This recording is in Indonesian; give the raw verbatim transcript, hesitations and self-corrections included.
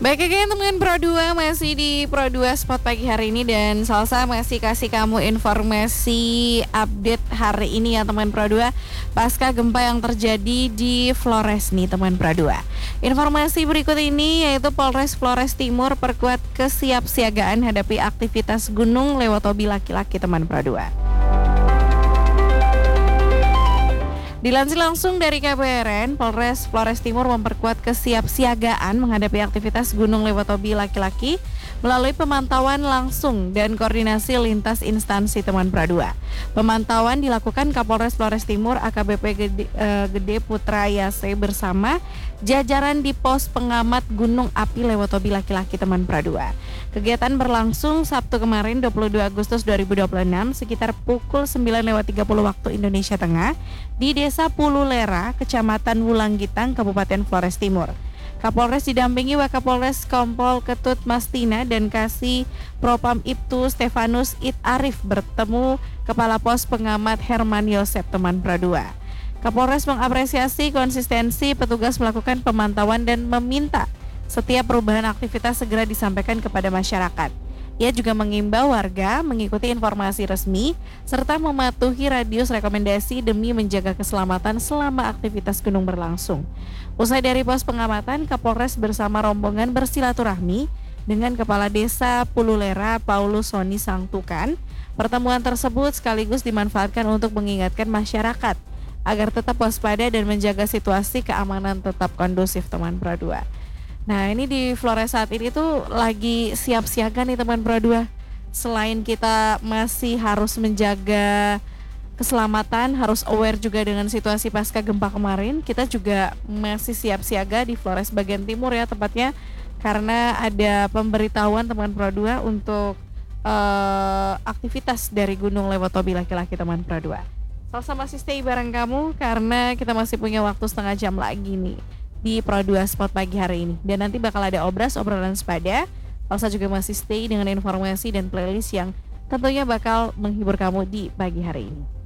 Baik oke teman Pro dua, masih di Pro dua Spot pagi hari ini dan Salsa masih kasih kamu informasi update hari ini ya teman Pro dua pasca gempa yang terjadi di Flores nih teman Pro dua. Informasi berikut ini yaitu Polres Flores Timur perkuat kesiapsiagaan hadapi aktivitas gunung lewat hobi laki-laki teman Pro dua. Dilansir langsung dari K B R N, Polres Flores Timur memperkuat kesiapsiagaan menghadapi aktivitas gunung Lewotobi laki-laki melalui pemantauan langsung dan koordinasi lintas instansi teman Pra dua. Pemantauan dilakukan Kapolres Flores Timur A K B P Gede, eh, Gede Putra Yase bersama jajaran di pos pengamat gunung api Lewotobi laki-laki teman Pra dua. Kegiatan berlangsung Sabtu kemarin dua puluh dua Agustus dua ribu dua puluh enam sekitar pukul sembilan lewat tiga puluh waktu Indonesia Tengah di Desa Pululera, Kecamatan Wulanggitang, Kabupaten Flores Timur. Kapolres didampingi Wakapolres Kompol Ketut Mastina dan Kasih Propam Ibtu Stefanus It Arif bertemu Kepala Pos Pengamat Herman Yosep teman Pra dua. Kapolres mengapresiasi konsistensi petugas melakukan pemantauan dan meminta setiap perubahan aktivitas segera disampaikan kepada masyarakat. Ia juga mengimbau warga mengikuti informasi resmi serta mematuhi radius rekomendasi demi menjaga keselamatan selama aktivitas gunung berlangsung. Usai dari pos pengamatan, Kapolres bersama rombongan bersilaturahmi dengan Kepala Desa Pululera Paulus Soni Sangtukan. Pertemuan tersebut sekaligus dimanfaatkan untuk mengingatkan masyarakat agar tetap waspada dan menjaga situasi keamanan tetap kondusif teman Pra dua. Nah ini di Flores saat ini tuh lagi siap siaga nih teman Pro dua. Selain kita masih harus menjaga keselamatan, harus aware juga dengan situasi pasca gempa kemarin, kita juga masih siap siaga di Flores bagian timur ya tepatnya, karena ada pemberitahuan teman Pro dua untuk uh, aktivitas dari Gunung Lewotobi laki-laki teman Pro dua. Salsa masih stay bareng kamu karena kita masih punya waktu setengah jam lagi nih di Pro dua Spot pagi hari ini. Dan nanti bakal ada obras obrolan sepada. Salsa juga masih stay dengan informasi dan playlist yang tentunya bakal menghibur kamu di pagi hari ini.